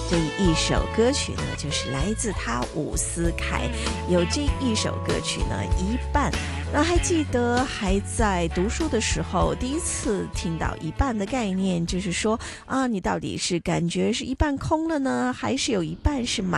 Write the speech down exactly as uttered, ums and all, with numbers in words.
这一首歌曲呢，就是来自他伍思凯，有这一首歌曲呢，一半。那还记得还在读书的时候，第一次听到一半的概念，就是说啊，你到底是感觉是一半空了呢，还是有一半是满